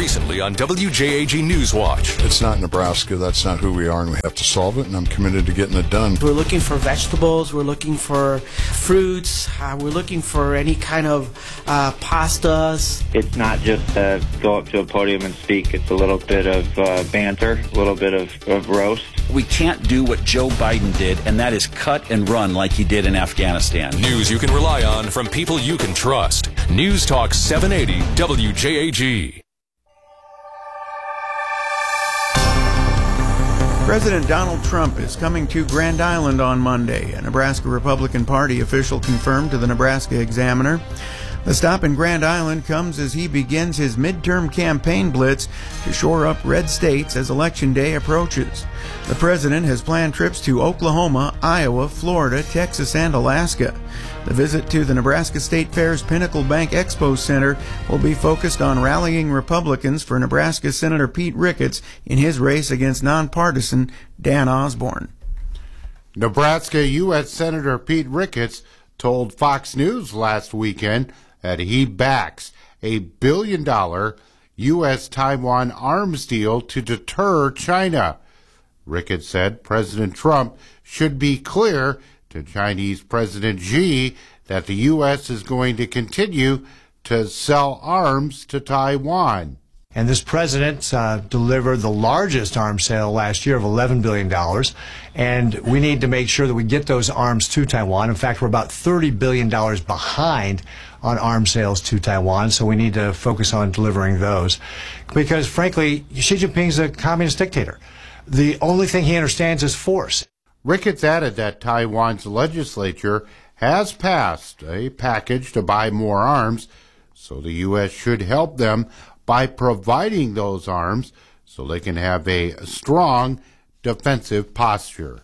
recently on WJAG News Watch. It's not Nebraska. That's not who we are, and we have to solve it, and I'm committed to getting it done. We're looking for vegetables. We're looking for fruits. We're looking for any kind of pastas. It's not just go up to a podium and speak. It's a little bit of banter, a little bit of roast. We can't do what Joe Biden did, and that is cut and run like he did in Afghanistan. News you can rely on from people you can trust. News Talk 780 WJAG. President Donald Trump is coming to Grand Island on Monday, a Nebraska Republican Party official confirmed to the Nebraska Examiner. The stop in Grand Island comes as he begins his midterm campaign blitz to shore up red states as Election Day approaches. The president has planned trips to Oklahoma, Iowa, Florida, Texas, and Alaska. The visit to the Nebraska State Fair's Pinnacle Bank Expo Center will be focused on rallying Republicans for Nebraska Senator Pete Ricketts in his race against nonpartisan Dan Osborne. Nebraska U.S. Senator Pete Ricketts told Fox News last weekend that he backs a $1 billion U.S.-Taiwan arms deal to deter China. Ricketts said President Trump should be clear to Chinese President Xi that the U.S. is going to continue to sell arms to Taiwan. And this president delivered the largest arms sale last year of $11 billion. And we need to make sure that we get those arms to Taiwan. In fact, we're about $30 billion behind on arms sales to Taiwan. So we need to focus on delivering those. Because, frankly, Xi Jinping's a communist dictator. The only thing he understands is force. Ricketts added that Taiwan's legislature has passed a package to buy more arms, so the U.S. should help them by providing those arms so they can have a strong defensive posture.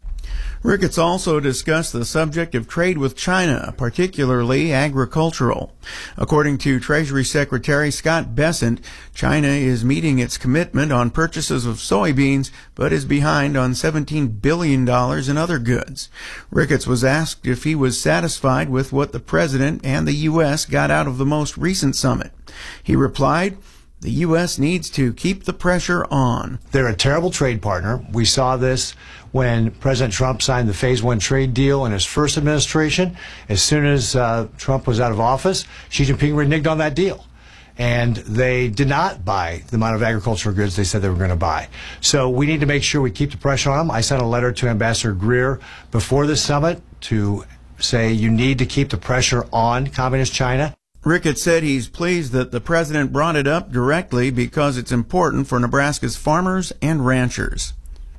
Ricketts also discussed the subject of trade with China, particularly agricultural. According to Treasury Secretary Scott Bessent, China is meeting its commitment on purchases of soybeans, but is behind on $17 billion in other goods. Ricketts was asked if he was satisfied with what the president and the U.S. got out of the most recent summit. He replied, "The U.S. needs to keep the pressure on." They're a terrible trade partner. We saw this when President Trump signed the Phase 1 trade deal in his first administration. As soon as Trump was out of office, Xi Jinping reneged on that deal. And they did not buy the amount of agricultural goods they said they were going to buy. So we need to make sure we keep the pressure on them. I sent a letter to Ambassador Greer before the summit to say you need to keep the pressure on Communist China. Ricketts said he's pleased that the president brought it up directly because it's important for Nebraska's farmers and ranchers.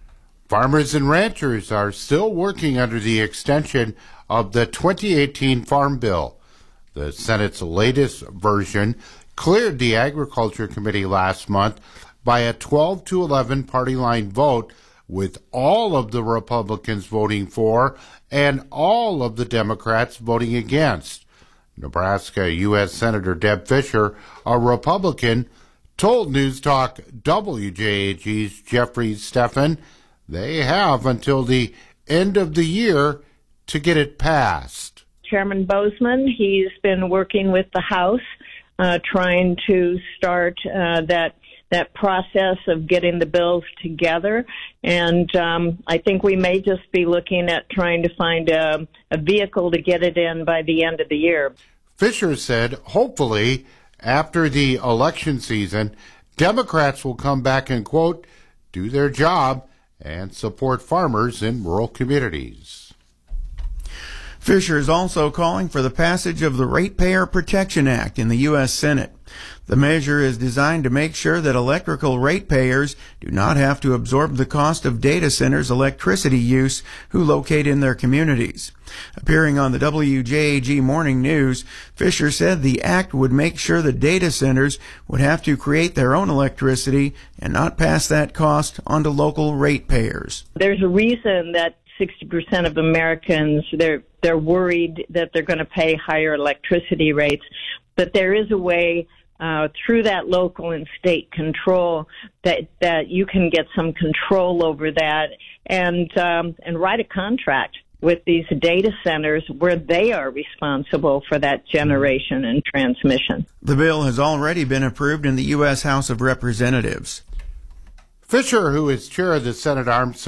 Farmers and ranchers are still working under the extension of the 2018 Farm Bill. The Senate's latest version cleared the Agriculture Committee last month by a 12-11 party line vote, with all of the Republicans voting for and all of the Democrats voting against. Nebraska U.S. Senator Deb Fischer, a Republican, told News Talk WJAG's Jeffrey Steffen they have until the end of the year to get it passed. Chairman Bozeman, he's been working with the House, trying to start that process of getting the bills together. And I think we may just be looking at trying to find a vehicle to get it in by the end of the year. Fisher said, hopefully, after the election season, Democrats will come back and, quote, do their job and support farmers in rural communities. Fisher is also calling for the passage of the Ratepayer Protection Act in the U.S. Senate. The measure is designed to make sure that electrical ratepayers do not have to absorb the cost of data centers' electricity use who locate in their communities. Appearing on the WJAG Morning News, Fisher said the act would make sure that data centers would have to create their own electricity and not pass that cost on to local ratepayers. There's a reason that 60% of Americans, they're worried that they're going to pay higher electricity rates, but there is a way through that local and state control that you can get some control over that and write a contract with these data centers where they are responsible for that generation and transmission. The bill has already been approved in the U.S. House of Representatives. Fisher, who is chair of the Senate Armed